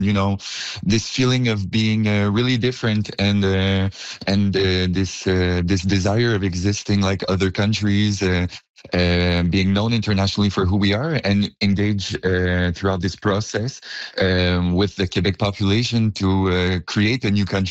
this feeling of being really different, and this desire of existing like other countries, being known internationally for who we are, and engage throughout this process with the Quebec population to create a new country